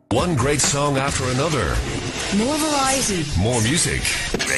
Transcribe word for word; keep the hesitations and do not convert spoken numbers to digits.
One great song after another. More variety. More music.